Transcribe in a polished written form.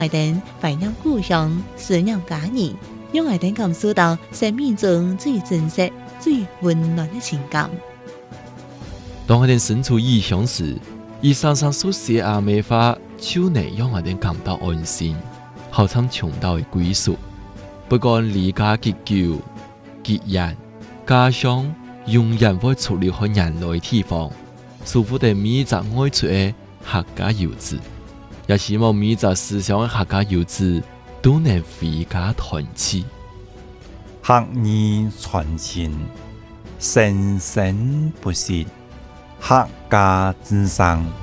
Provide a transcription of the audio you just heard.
我哋怀念故乡，思念家人，让我哋感受到生命中最真实、最温暖的情感。 当我哋身处异乡时，伊常常所写阿美话，就能让我哋感到安心，好像穷到的归属。不管离家极久、极远，家乡永远会出离开人类的地方。舒服的每一只爱出的客家游子，也希望每一只思乡的客家游子都能回家团聚。 客义传情，生生不息，客家之上。